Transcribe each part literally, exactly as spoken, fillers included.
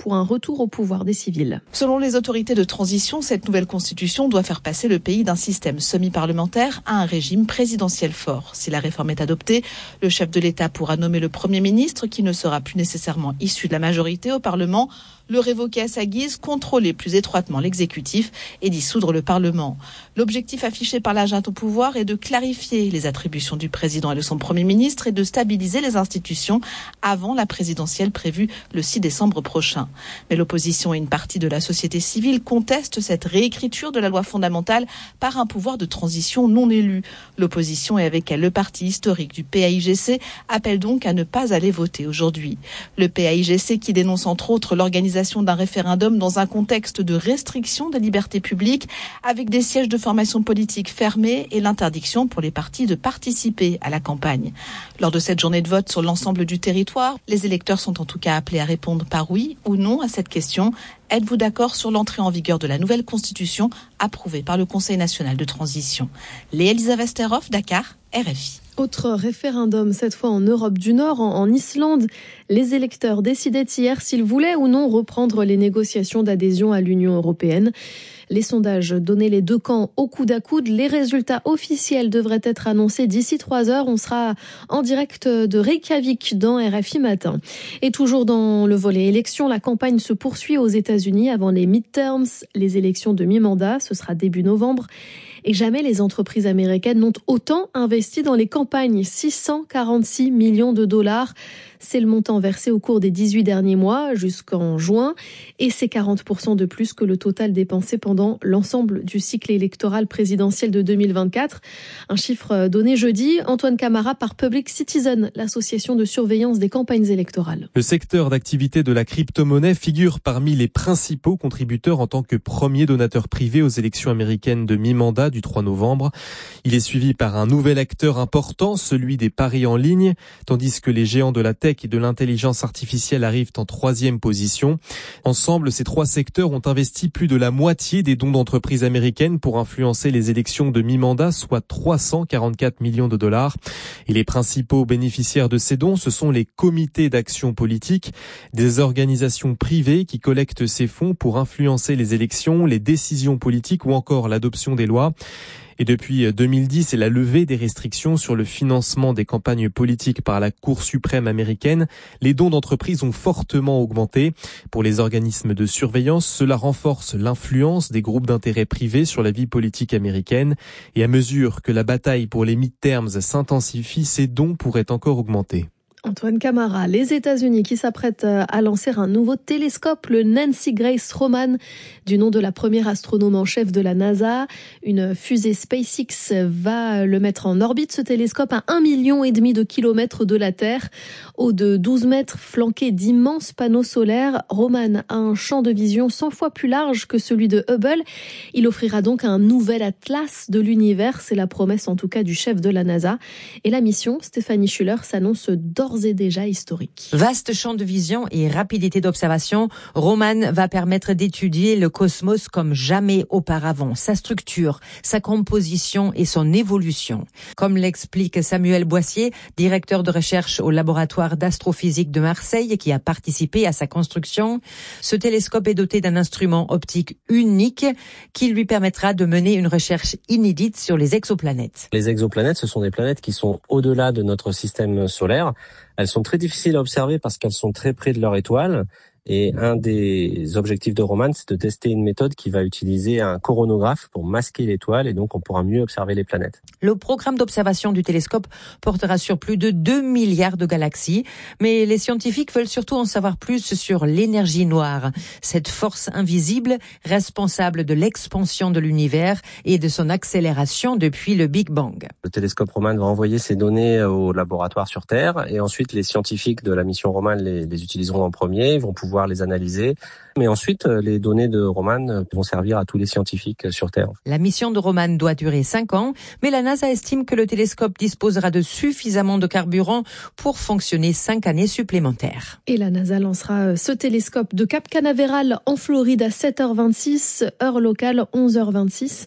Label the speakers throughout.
Speaker 1: pour un retour au pouvoir des civils.
Speaker 2: Selon les autorités de transition, cette nouvelle constitution doit faire passer le pays d'un système semi-parlementaire à un régime présidentiel fort. Si la réforme est adoptée, le chef de l'État pourra nommer le Premier ministre qui ne sera plus nécessairement issu de la majorité au Parlement, le révoquer à sa guise, contrôler plus étroitement l'exécutif et dissoudre le Parlement. L'objectif affiché par la junte au pouvoir est de clarifier les attributions du président et de son Premier ministre et de stabiliser les institutions avant la présidentielle prévue le six décembre prochain. Mais l'opposition et une partie de la société civile contestent cette réécriture de la loi fondamentale par un pouvoir de transition non élu. L'opposition et avec elle le parti historique du P A I G C appelle donc à ne pas aller voter aujourd'hui. Le P A I G C qui dénonce entre autres l'organisation d'un référendum dans un contexte de restriction des libertés publiques avec des sièges de formation politique fermés et l'interdiction pour les partis de participer à la campagne. Lors de cette journée de vote sur l'ensemble du territoire, les électeurs sont en tout cas appelés à répondre par oui ou non à cette question. Êtes-vous d'accord sur l'entrée en vigueur de la nouvelle constitution approuvée par le Conseil national de transition? Léa-Lisa Westerhoff, Dakar, R F I.
Speaker 1: Autre référendum, cette fois en Europe du Nord, en, en Islande. Les électeurs décidaient hier s'ils voulaient ou non reprendre les négociations d'adhésion à l'Union européenne. Les sondages donnaient les deux camps au coude à coude. Les résultats officiels devraient être annoncés d'ici trois heures. On sera en direct de Reykjavik dans R F I Matin. Et toujours dans le volet élections, la campagne se poursuit aux États-Unis avant les midterms, les élections de mi-mandat. Ce sera début novembre. Et jamais les entreprises américaines n'ont autant investi dans les campagnes, six cent quarante-six millions de dollars. C'est le montant versé au cours des dix-huit derniers mois jusqu'en juin et c'est quarante pour cent de plus que le total dépensé pendant l'ensemble du cycle électoral présidentiel de deux mille vingt-quatre. Un chiffre donné jeudi, Antoine Camara par Public Citizen, l'association de surveillance des campagnes électorales.
Speaker 3: Le secteur d'activité de la crypto-monnaie figure parmi les principaux contributeurs en tant que premier donateur privé aux élections américaines de mi-mandat du trois novembre. Il est suivi par un nouvel acteur important, celui des paris en ligne, tandis que les géants de la tech et de l'intelligence artificielle arrivent en troisième position. Ensemble, ces trois secteurs ont investi plus de la moitié des dons d'entreprises américaines pour influencer les élections de mi-mandat, soit trois cent quarante-quatre millions de dollars. Et les principaux bénéficiaires de ces dons, ce sont les comités d'action politique, des organisations privées qui collectent ces fonds pour influencer les élections, les décisions politiques ou encore l'adoption des lois. Et depuis deux mille dix et la levée des restrictions sur le financement des campagnes politiques par la Cour suprême américaine, les dons d'entreprises ont fortement augmenté. Pour les organismes de surveillance, cela renforce l'influence des groupes d'intérêt privés sur la vie politique américaine. Et à mesure que la bataille pour les midterms s'intensifie, ces dons pourraient encore augmenter.
Speaker 1: Antoine Camara, les États-Unis qui s'apprêtent à lancer un nouveau télescope, le Nancy Grace Roman, du nom de la première astronome en chef de la NASA. Une fusée SpaceX va le mettre en orbite, ce télescope, à un million et demi de kilomètres de la Terre. Haut de douze mètres, flanqué d'immenses panneaux solaires, Roman a un champ de vision cent fois plus large que celui de Hubble. Il offrira donc un nouvel atlas de l'univers. C'est la promesse en tout cas du chef de la NASA. Et la mission, Stéphanie Schuller, s'annonce d'ores et déjà historique.
Speaker 4: Vaste champ de vision et rapidité d'observation, Roman va permettre d'étudier le cosmos comme jamais auparavant, sa structure, sa composition et son évolution. Comme l'explique Samuel Boissier, directeur de recherche au laboratoire d'astrophysique de Marseille qui a participé à sa construction, ce télescope est doté d'un instrument optique unique qui lui permettra de mener une recherche inédite sur les exoplanètes.
Speaker 5: Les exoplanètes, ce sont des planètes qui sont au-delà de notre système solaire. Elles sont très difficiles à observer parce qu'elles sont très près de leur étoile. Et un des objectifs de Roman, c'est de tester une méthode qui va utiliser un coronographe pour masquer l'étoile et donc on pourra mieux observer les planètes.
Speaker 4: Le programme d'observation du télescope portera sur plus de deux milliards de galaxies, mais les scientifiques veulent surtout en savoir plus sur l'énergie noire, cette force invisible responsable de l'expansion de l'univers et de son accélération depuis le Big Bang.
Speaker 5: Le télescope Roman va envoyer ces données au laboratoire sur Terre et ensuite les scientifiques de la mission Roman les, les utiliseront en premier, ils vont pouvoir pouvoir les analyser. Mais ensuite, les données de Roman vont servir à tous les scientifiques sur Terre.
Speaker 4: La mission de Roman doit durer cinq ans, mais la NASA estime que le télescope disposera de suffisamment de carburant pour fonctionner cinq années supplémentaires.
Speaker 1: Et la NASA lancera ce télescope de Cap Canaveral en Floride à sept heures vingt-six, heure locale onze heures vingt-six.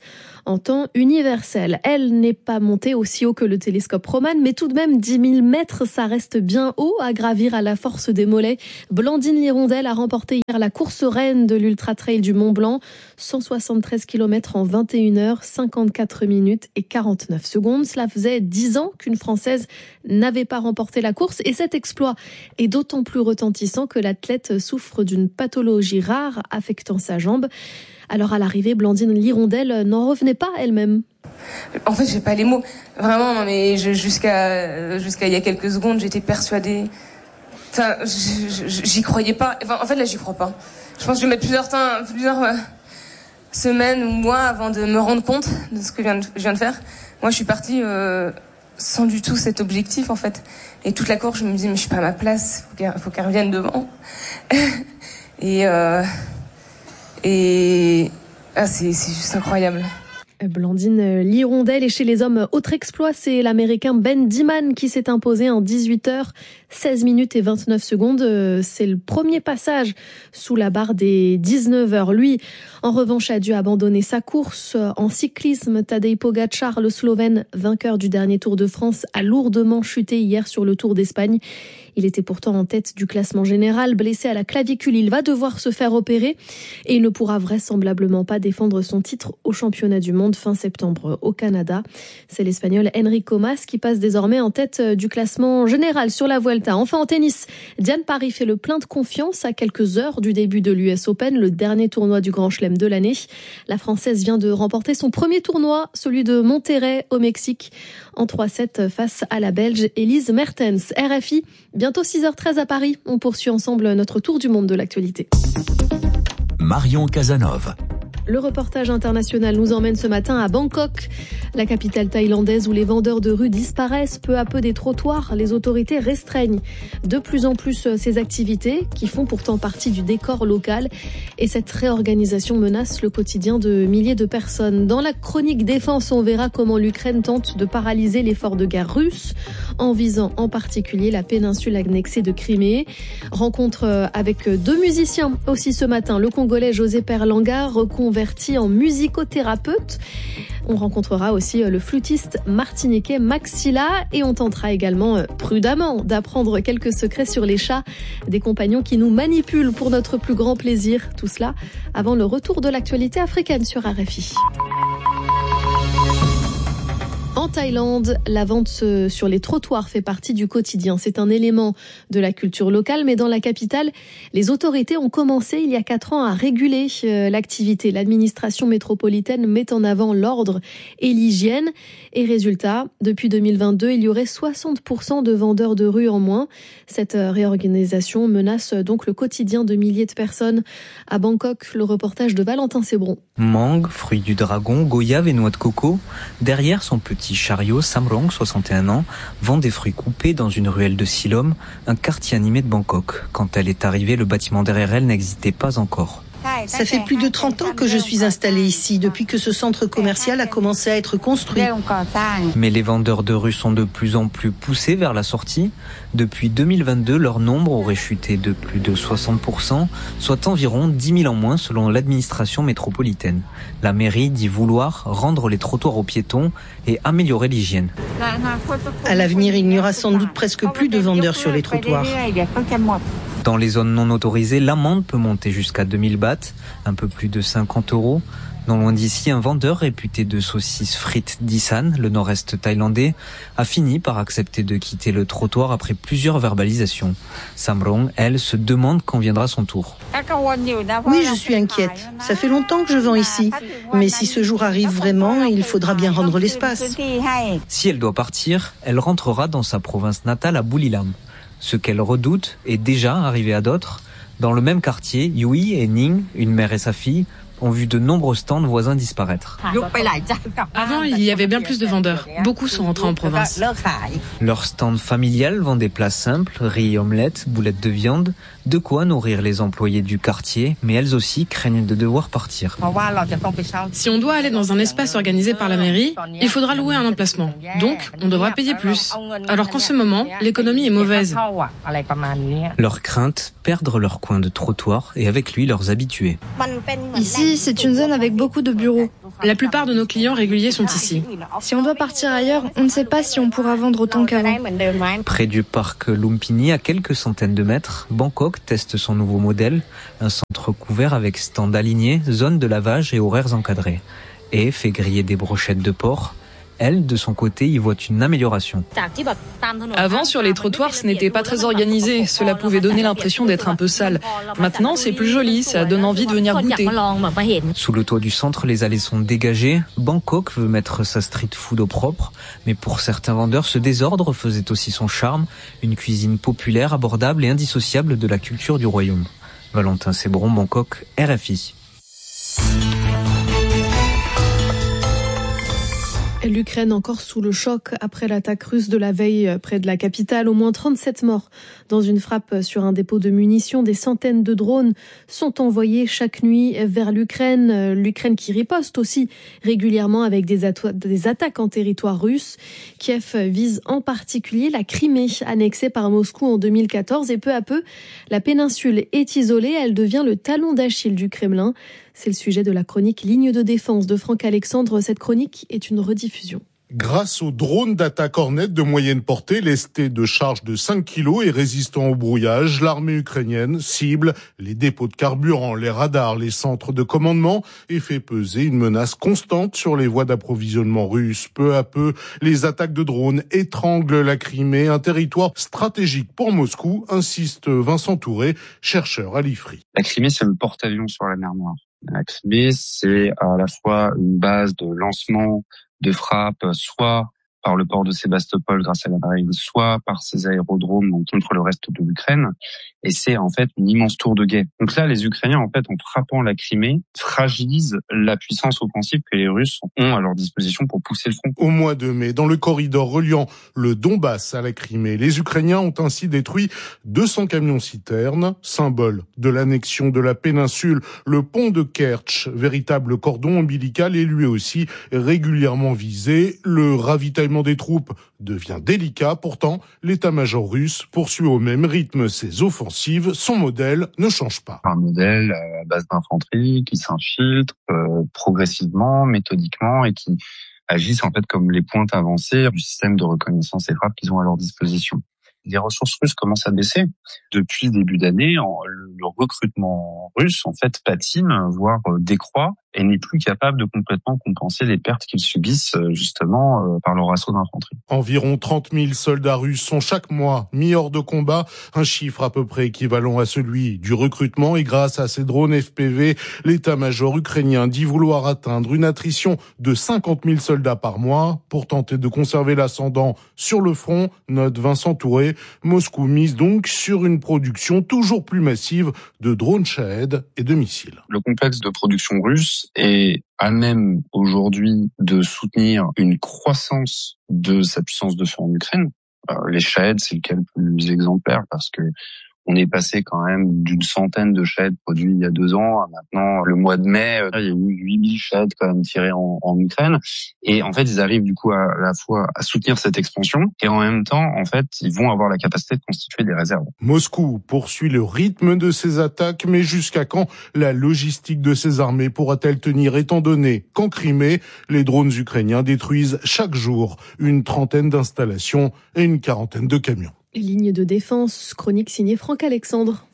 Speaker 1: en temps universel. Elle n'est pas montée aussi haut que le télescope Roman, mais tout de même dix mille mètres, ça reste bien haut à gravir à la force des mollets. Blandine Lirondelle a remporté hier la course reine de l'Ultra Trail du Mont Blanc, cent soixante-treize kilomètres en vingt et une heures, cinquante-quatre minutes et quarante-neuf secondes. Cela faisait dix ans qu'une Française n'avait pas remporté la course et cet exploit est d'autant plus retentissant que l'athlète souffre d'une pathologie rare affectant sa jambe. Alors à l'arrivée, Blandine Lirondelle n'en revenait pas elle-même.
Speaker 6: En fait, j'ai pas les mots. Vraiment, non, mais je, jusqu'à jusqu'à il y a quelques secondes, j'étais persuadée. Enfin, je, je, j'y croyais pas. Enfin, en fait, là, j'y crois pas. Je pense que je vais mettre plusieurs temps, plusieurs euh, semaines ou mois avant de me rendre compte de ce que je viens de, je viens de faire. Moi, je suis partie euh, sans du tout cet objectif, en fait. Et toute la course, je me disais, mais je suis pas à ma place. Faut qu'elle, faut qu'elle revienne devant. et euh, et ah, c'est, c'est juste incroyable.
Speaker 1: Blandine Lirondelle. Et chez les hommes, autre exploit, c'est l'Américain Ben Diman qui s'est imposé en dix-huit heures, seize minutes et vingt-neuf secondes. C'est le premier passage sous la barre des dix-neuf heures. Lui, en revanche, a dû abandonner sa course. En cyclisme, Tadej Pogačar, le Slovène, vainqueur du dernier Tour de France, a lourdement chuté hier sur le Tour d'Espagne. Il était pourtant en tête du classement général, blessé à la clavicule. Il va devoir se faire opérer et il ne pourra vraisemblablement pas défendre son titre au championnat du monde fin septembre au Canada. C'est l'Espagnol Enrico Mas qui passe désormais en tête du classement général sur la Vuelta. Enfin en tennis, Diane Parry fait le plein de confiance à quelques heures du début de l'U S Open, le dernier tournoi du Grand Chelem de l'année. La Française vient de remporter son premier tournoi, celui de Monterrey au Mexique, en trois sept face à la Belge Elise Mertens. R F I, bientôt six heures treize à Paris. On poursuit ensemble notre tour du monde de l'actualité.
Speaker 7: Marion Casanov.
Speaker 1: Le reportage international nous emmène ce matin à Bangkok, la capitale thaïlandaise où les vendeurs de rue disparaissent peu à peu des trottoirs. Les autorités restreignent de plus en plus ces activités qui font pourtant partie du décor local. Et cette réorganisation menace le quotidien de milliers de personnes. Dans la chronique défense, on verra comment l'Ukraine tente de paralyser l'effort de guerre russe en visant en particulier la péninsule annexée de Crimée. Rencontre avec deux musiciens aussi ce matin. Le Congolais José Perlanga, reconverti en musicothérapeute. On rencontrera aussi le flûtiste martiniquais Maxilla et on tentera également prudemment d'apprendre quelques secrets sur les chats, des compagnons qui nous manipulent pour notre plus grand plaisir. Tout cela avant le retour de l'actualité africaine sur R F I. En Thaïlande, la vente sur les trottoirs fait partie du quotidien. C'est un élément de la culture locale, mais dans la capitale, les autorités ont commencé il y a quatre ans à réguler l'activité. L'administration métropolitaine met en avant l'ordre et l'hygiène. Et résultat, depuis deux mille vingt-deux, il y aurait soixante pour cent de vendeurs de rue en moins. Cette réorganisation menace donc le quotidien de milliers de personnes. À Bangkok, le reportage de Valentin Sébron.
Speaker 8: Mangue, fruits du dragon, goyave et noix de coco. Derrière son petit chariot, Samrong, soixante et un ans, vend des fruits coupés dans une ruelle de Silom, un quartier animé de Bangkok. Quand elle est arrivée, le bâtiment derrière elle n'existait pas encore.
Speaker 9: Ça fait plus de trente ans que je suis installée ici, depuis que ce centre commercial a commencé à être construit.
Speaker 8: Mais les vendeurs de rue sont de plus en plus poussés vers la sortie. Depuis deux mille vingt-deux, leur nombre aurait chuté de plus de soixante pour cent, soit environ dix mille en moins selon l'administration métropolitaine. La mairie dit vouloir rendre les trottoirs aux piétons et améliorer l'hygiène.
Speaker 9: À l'avenir, il n'y aura sans doute presque plus de vendeurs sur les trottoirs.
Speaker 8: Dans les zones non autorisées, l'amende peut monter jusqu'à deux mille bahts, un peu plus de cinquante euros. Non loin d'ici, un vendeur réputé de saucisses frites d'Isan, le nord-est thaïlandais, a fini par accepter de quitter le trottoir après plusieurs verbalisations. Samrong, elle, se demande quand viendra son tour.
Speaker 9: Oui, je suis inquiète. Ça fait longtemps que je vends ici. Mais si ce jour arrive vraiment, il faudra bien rendre l'espace.
Speaker 8: Si elle doit partir, elle rentrera dans sa province natale à Buriram. Ce qu'elle redoute est déjà arrivé à d'autres. Dans le même quartier, Yui et Ning, une mère et sa fille, ont vu de nombreux stands voisins disparaître.
Speaker 10: Avant, il y avait bien plus de vendeurs. Beaucoup sont rentrés en province.
Speaker 8: Leur stand familial vend des plats simples, riz, omelettes, boulettes de viande, de quoi nourrir les employés du quartier, mais elles aussi craignent de devoir partir.
Speaker 10: Si on doit aller dans un espace organisé par la mairie, il faudra louer un emplacement. Donc, on devra payer plus. Alors qu'en ce moment, l'économie est mauvaise.
Speaker 8: Leur crainte, perdre leur coin de trottoir et avec lui leurs habitués.
Speaker 11: Ici, c'est une zone avec beaucoup de bureaux.
Speaker 10: La plupart de nos clients réguliers sont ici.
Speaker 11: Si on doit partir ailleurs, on ne sait pas si on pourra vendre autant qu'avant.
Speaker 8: Près du parc Lumpini, à quelques centaines de mètres, Bangkok teste son nouveau modèle, un centre couvert avec stand aligné, zone de lavage et horaires encadrés. Et fait griller des brochettes de porc. Elle, de son côté, y voit une amélioration.
Speaker 12: Avant, sur les trottoirs, ce n'était pas très organisé. Cela pouvait donner l'impression d'être un peu sale. Maintenant, c'est plus joli, ça donne envie de venir goûter.
Speaker 8: Sous le toit du centre, les allées sont dégagées. Bangkok veut mettre sa street food au propre. Mais pour certains vendeurs, ce désordre faisait aussi son charme. Une cuisine populaire, abordable et indissociable de la culture du royaume. Valentin Sébron, Bangkok, R F I.
Speaker 1: L'Ukraine encore sous le choc après l'attaque russe de la veille près de la capitale. Au moins trente-sept morts dans une frappe sur un dépôt de munitions. Des centaines de drones sont envoyés chaque nuit vers l'Ukraine. L'Ukraine qui riposte aussi régulièrement avec des, atta- des attaques en territoire russe. Kiev vise en particulier la Crimée, annexée par Moscou en deux mille quatorze. Et peu à peu, la péninsule est isolée. Elle devient le talon d'Achille du Kremlin. C'est le sujet de la chronique Ligne de défense de Franck Alexandre. Cette chronique est une rediffusion.
Speaker 13: Grâce aux drones d'attaque Hornet de moyenne portée, lestés de charge de cinq kilos et résistants au brouillage, l'armée ukrainienne cible les dépôts de carburant, les radars, les centres de commandement et fait peser une menace constante sur les voies d'approvisionnement russes. Peu à peu, les attaques de drones étranglent la Crimée, un territoire stratégique pour Moscou, insiste Vincent Touré, chercheur à l'I F R I.
Speaker 14: La Crimée, c'est le porte-avions sur la mer Noire. La Crimée, c'est à la fois une base de lancement de frappe, soit par le port de Sébastopol grâce à la marine, soit par ses aérodromes contre le reste de l'Ukraine. Et c'est en fait une immense tour de guet. Donc là, les Ukrainiens, en fait, en frappant la Crimée, fragilisent la puissance offensive que les Russes ont à leur disposition pour pousser le front.
Speaker 13: Au mois de mai, dans le corridor reliant le Donbass à la Crimée, les Ukrainiens ont ainsi détruit deux cents camions-citernes, symbole de l'annexion de la péninsule. Le pont de Kerch, véritable cordon ombilical, est lui aussi régulièrement visé. Le ravitaillement des troupes devient délicat. Pourtant, l'état-major russe poursuit au même rythme ses offensives. Son modèle ne change pas.
Speaker 14: Un modèle à base d'infanterie qui s'infiltre euh, progressivement, méthodiquement et qui agissent en fait comme les pointes avancées du système de reconnaissance et frappe qu'ils ont à leur disposition. Les ressources russes commencent à baisser. Depuis le début d'année, le recrutement russe en fait patine, voire décroît, et n'est plus capable de complètement compenser les pertes qu'ils subissent justement par leur assaut d'infanterie.
Speaker 13: Environ trente mille soldats russes sont chaque mois mis hors de combat, un chiffre à peu près équivalent à celui du recrutement. Et grâce à ces drones F P V, l'état-major ukrainien dit vouloir atteindre une attrition de cinquante mille soldats par mois pour tenter de conserver l'ascendant sur le front, note Vincent Touré. Moscou mise donc sur une production toujours plus massive de drones Shahed et de missiles.
Speaker 14: Le complexe de production russe est à même aujourd'hui de soutenir une croissance de sa puissance de feu en Ukraine. Alors, les Shahed, c'est le cas le plus exemplaire parce que on est passé quand même d'une centaine de Shahed produits il y a deux ans à maintenant, le mois de mai, il y a eu huit mille Shahed quand même tirés en, en Ukraine. Et en fait, ils arrivent du coup à, à la fois à soutenir cette expansion et en même temps, en fait, ils vont avoir la capacité de constituer des réserves.
Speaker 13: Moscou poursuit le rythme de ses attaques, mais jusqu'à quand la logistique de ses armées pourra-t-elle tenir étant donné qu'en Crimée, les drones ukrainiens détruisent chaque jour une trentaine d'installations et une quarantaine de camions.
Speaker 1: Ligne de défense, chronique signée Franck Alexandre.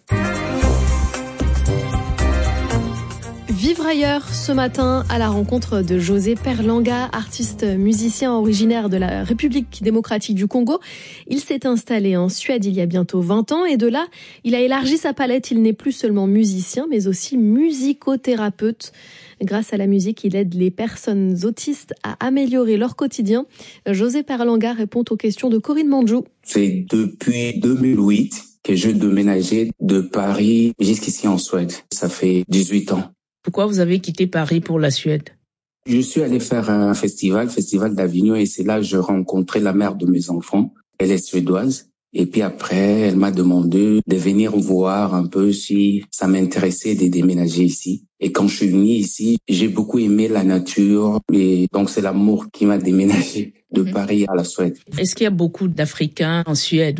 Speaker 1: Vivre ailleurs ce matin à la rencontre de José Perlanga, artiste musicien originaire de la République démocratique du Congo. Il s'est installé en Suède il y a bientôt vingt ans et de là, il a élargi sa palette. Il n'est plus seulement musicien mais aussi musicothérapeute. Grâce à la musique, il aide les personnes autistes à améliorer leur quotidien. José Perlanga répond aux questions de Corinne Mandjou.
Speaker 15: C'est depuis deux mille huit que je déménageais de Paris jusqu'ici en Suède. Ça fait dix-huit ans.
Speaker 16: Pourquoi vous avez quitté Paris pour la Suède?
Speaker 15: Je suis allé faire un festival, Festival d'Avignon, et c'est là que je rencontrais la mère de mes enfants. Elle est suédoise. Et puis après, elle m'a demandé de venir voir un peu si ça m'intéressait de déménager ici. Et quand je suis venu ici, j'ai beaucoup aimé la nature. Et donc, c'est l'amour qui m'a déménagé de Paris à la Suède.
Speaker 16: Est-ce qu'il y a beaucoup d'Africains en Suède?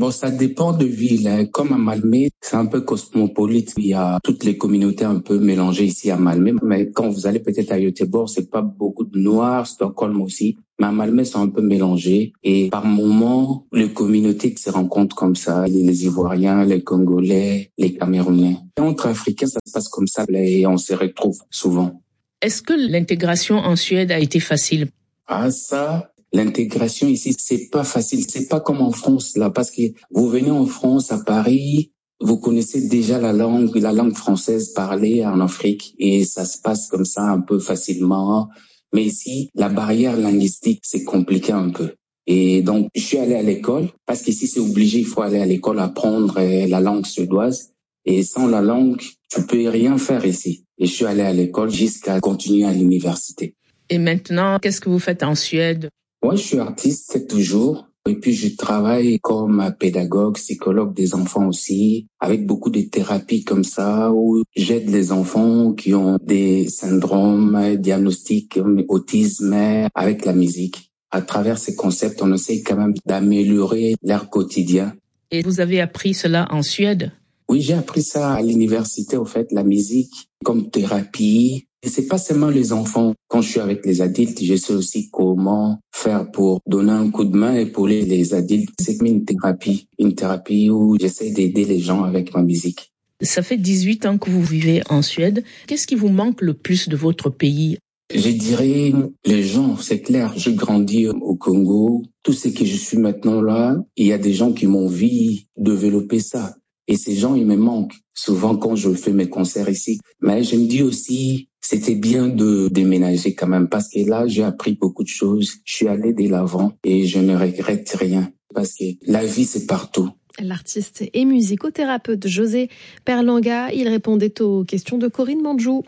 Speaker 15: Bon, ça dépend de ville. Comme à Malmö, c'est un peu cosmopolite. Il y a toutes les communautés un peu mélangées ici à Malmö. Mais quand vous allez peut-être à Göteborg, c'est pas beaucoup de Noirs, Stockholm aussi. Mais à Malmö, c'est un peu mélangé. Et par moments, les communautés qui se rencontrent comme ça, les Ivoiriens, les Congolais, les Camerounais. Et entre Africains, ça se passe comme ça et on se retrouve souvent.
Speaker 16: Est-ce que l'intégration en Suède a été facile?
Speaker 15: Ah, ça... L'intégration ici, c'est pas facile. C'est pas comme en France, là, parce que vous venez en France, à Paris, vous connaissez déjà la langue, la langue française parlée en Afrique, et ça se passe comme ça un peu facilement. Mais ici, la barrière linguistique, c'est compliqué un peu. Et donc, je suis allé à l'école, parce qu'ici, c'est obligé, il faut aller à l'école apprendre la langue suédoise. Et sans la langue, tu peux rien faire ici. Et je suis allé à l'école jusqu'à continuer à l'université.
Speaker 16: Et maintenant, qu'est-ce que vous faites en Suède?
Speaker 15: Moi, je suis artiste toujours. Et puis, je travaille comme pédagogue, psychologue des enfants aussi, avec beaucoup de thérapies comme ça, où j'aide les enfants qui ont des syndromes, diagnostics, autisme, avec la musique. À travers ces concepts, on essaie quand même d'améliorer leur quotidien.
Speaker 16: Et vous avez appris cela en Suède?
Speaker 15: Oui, j'ai appris ça à l'université, au fait, la musique comme thérapie. Et c'est pas seulement les enfants. Quand je suis avec les adultes, je sais aussi comment faire pour donner un coup de main et épauler les adultes. C'est comme une thérapie, une thérapie où j'essaie d'aider les gens avec ma musique.
Speaker 16: Ça fait dix-huit ans que vous vivez en Suède. Qu'est-ce qui vous manque le plus de votre pays?
Speaker 15: Je dirais les gens, c'est clair. J'ai grandi au Congo. Tout ce que je suis maintenant là, il y a des gens qui m'ont vu développer ça. Et ces gens, ils me manquent souvent quand je fais mes concerts ici. Mais je me dis aussi, c'était bien de déménager quand même parce que là, j'ai appris beaucoup de choses. Je suis allé de l'avant et je ne regrette rien parce que la vie, c'est partout.
Speaker 1: L'artiste et musicothérapeute José Perlanga, il répondait aux questions de Corinne Mandjou.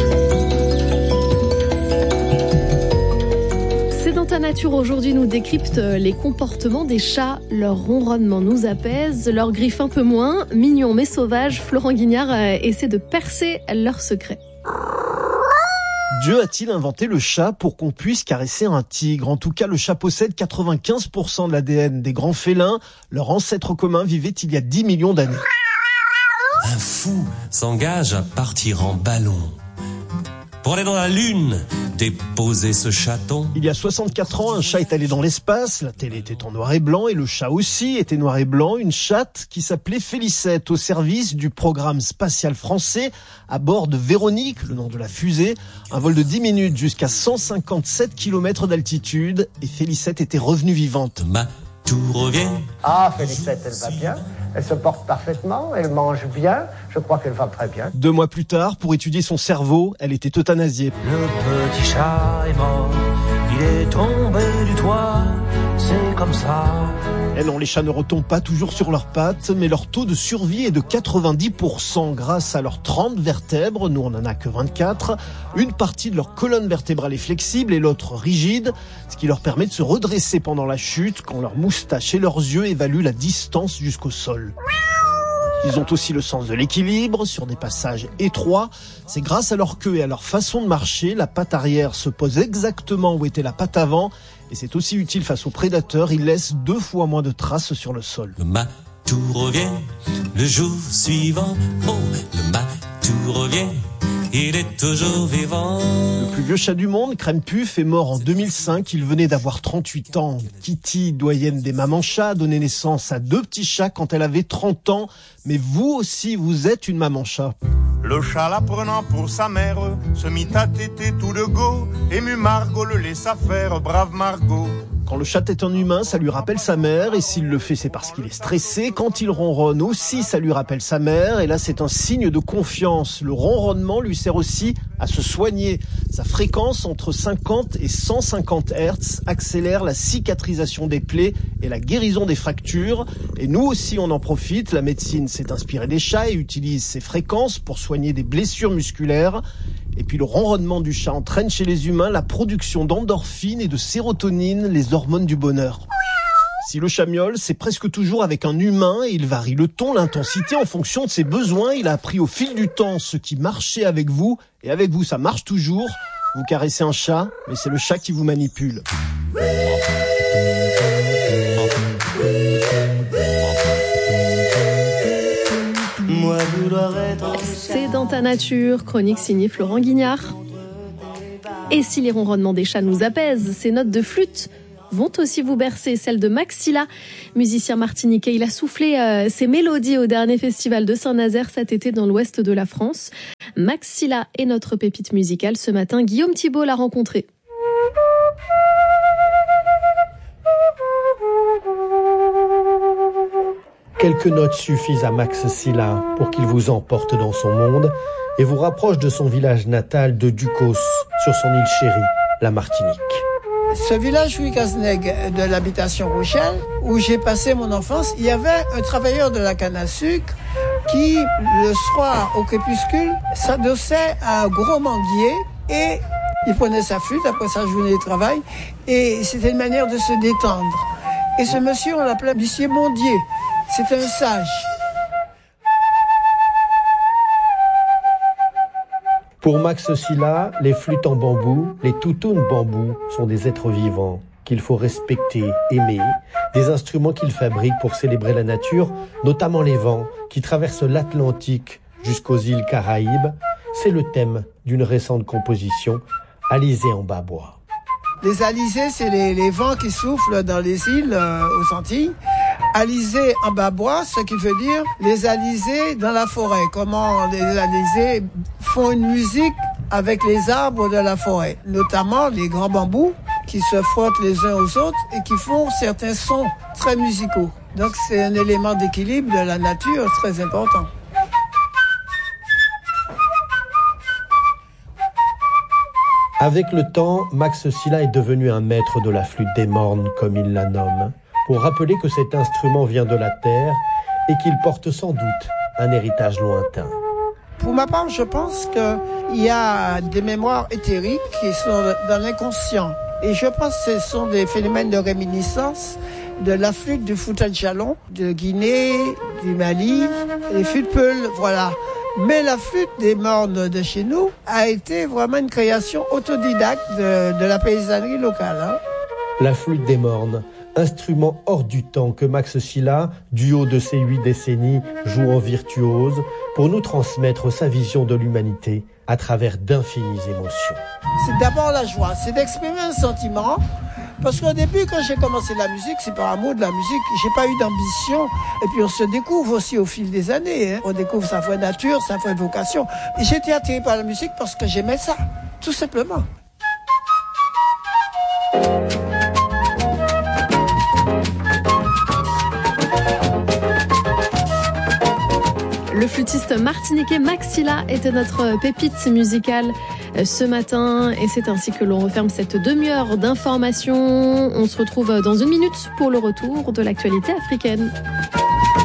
Speaker 1: C'est dans ta nature aujourd'hui, nous décrypte les comportements des chats. Leur ronronnement nous apaise, leur griffe un peu moins. Mignon mais sauvage, Florent Guignard essaie de percer leur secret.
Speaker 17: Dieu a-t-il inventé le chat pour qu'on puisse caresser un tigre? En tout cas, le chat possède quatre-vingt-quinze pour cent de l'A D N des grands félins. Leur ancêtre commun vivait il y a dix millions d'années.
Speaker 18: Un fou s'engage à partir en ballon pour aller dans la lune, déposer ce chaton.
Speaker 17: Il y a soixante-quatre ans, un chat est allé dans l'espace. La télé était en noir et blanc et le chat aussi était noir et blanc. Une chatte qui s'appelait Félicette au service du programme spatial français à bord de Véronique, le nom de la fusée. Un vol de dix minutes jusqu'à cent cinquante-sept kilomètres d'altitude et Félicette était revenue vivante.
Speaker 18: Ma tout revient.
Speaker 19: Ah, Félicette, elle va bien. Elle se porte parfaitement, elle mange bien. Je crois qu'elle va très bien.
Speaker 17: Deux mois plus tard, pour étudier son cerveau, elle était euthanasiée.
Speaker 20: Le petit chat est mort, il est tombé du toit, c'est comme ça.
Speaker 17: Et non, les chats ne retombent pas toujours sur leurs pattes, mais leur taux de survie est de quatre-vingt-dix pour cent grâce à leurs trente vertèbres. Nous, on n'en a que vingt-quatre. Une partie de leur colonne vertébrale est flexible et l'autre rigide, ce qui leur permet de se redresser pendant la chute quand leur moustache et leurs yeux évaluent la distance jusqu'au sol. Ils ont aussi le sens de l'équilibre sur des passages étroits. C'est grâce à leur queue et à leur façon de marcher, la patte arrière se pose exactement où était la patte avant. Et c'est aussi utile face aux prédateurs, ils laissent deux fois moins de traces sur le sol.
Speaker 18: Le matou revient le jour suivant. Oh, le matou revient, il est toujours vivant.
Speaker 17: Le plus vieux chat du monde, Crème Puff, est mort en deux mille cinq. Il venait d'avoir trente-huit ans. Kitty, doyenne des mamans chats, a donné naissance à deux petits chats quand elle avait trente ans. Mais vous aussi, vous êtes une maman chat.
Speaker 21: Le chat, la prenant pour sa mère, se mit à téter tout de go. Ému Margot le laissa faire, brave Margot.
Speaker 17: Quand le chat est un humain, ça lui rappelle sa mère, et s'il le fait, c'est parce qu'il est stressé. Quand il ronronne aussi, ça lui rappelle sa mère, et là, c'est un signe de confiance. Le ronronnement lui sert aussi à se soigner. Sa fréquence, entre cinquante et cent cinquante hertz, accélère la cicatrisation des plaies et la guérison des fractures. Et nous aussi, on en profite. La médecine s'est inspirée des chats et utilise ces fréquences pour soigner des blessures musculaires. Et puis le ronronnement du chat entraîne chez les humains la production d'endorphines et de sérotonine, les hormones du bonheur. Si le chat miaule, c'est presque toujours avec un humain et il varie le ton, l'intensité en fonction de ses besoins. Il a appris au fil du temps ce qui marchait avec vous et avec vous ça marche toujours. Vous caressez un chat, mais c'est le chat qui vous manipule.
Speaker 1: sa nature, chronique signée Florent Guignard. Et si les ronronnements des chats nous apaisent, ces notes de flûte vont aussi vous bercer, celle de Max Sylla, musicien martiniquais. Il a soufflé euh, ses mélodies au dernier festival de Saint-Nazaire cet été dans l'ouest de la France. Max Sylla est notre pépite musicale. Ce matin, Guillaume Thibault l'a rencontré.
Speaker 17: Quelques notes suffisent à Max Sylla pour qu'il vous emporte dans son monde et vous rapproche de son village natal de Ducos, sur son île chérie, la Martinique.
Speaker 2: Ce village Huicasneg de l'habitation Rochelle, où j'ai passé mon enfance, il y avait un travailleur de la canne à sucre qui, le soir au crépuscule, s'adossait à un gros manguier et il prenait sa flûte après sa journée de travail et c'était une manière de se détendre. Et ce monsieur, on l'appelait Monsieur Mondier. C'était un sage.
Speaker 17: Pour Max Sylla, les flûtes en bambou, les toutounes bambou sont des êtres vivants qu'il faut respecter, aimer, des instruments qu'il fabrique pour célébrer la nature, notamment les vents qui traversent l'Atlantique jusqu'aux îles Caraïbes. C'est le thème d'une récente composition, Alizé en bas-bois.
Speaker 2: Les alizés, c'est les, les vents qui soufflent dans les îles euh, aux Antilles. Alizés en bas-bois, ce qui veut dire les alizés dans la forêt. Comment les alizés font une musique avec les arbres de la forêt, notamment les grands bambous qui se frottent les uns aux autres et qui font certains sons très musicaux. Donc c'est un élément d'équilibre de la nature très important.
Speaker 17: Avec le temps, Max Sylla est devenu un maître de la flûte des mornes, comme il la nomme, pour rappeler que cet instrument vient de la terre et qu'il porte sans doute un héritage lointain.
Speaker 2: Pour ma part, je pense qu'il y a des mémoires éthériques qui sont dans l'inconscient. Et je pense que ce sont des phénomènes de réminiscence de la flûte du Fouta Djallon, de Guinée, du Mali, les flûtes peules, voilà. Mais la flûte des mornes de chez nous a été vraiment une création autodidacte de, de la paysannerie locale. Hein.
Speaker 17: La flûte des mornes, instrument hors du temps que Max Sylla, du haut de ses huit décennies, joue en virtuose pour nous transmettre sa vision de l'humanité à travers d'infinies émotions.
Speaker 2: C'est d'abord la joie, c'est d'exprimer un sentiment. Parce qu'au début, quand j'ai commencé la musique, c'est par amour de la musique. J'ai pas eu d'ambition. Et puis on se découvre aussi au fil des années. Hein. On découvre sa vraie nature, sa vraie vocation. Et j'ai été attiré par la musique parce que j'aimais ça, tout simplement.
Speaker 1: Le flûtiste martiniquais Max Sylla était notre pépite musicale ce matin et c'est ainsi que l'on referme cette demi-heure d'information. On se retrouve dans une minute pour le retour de l'actualité africaine.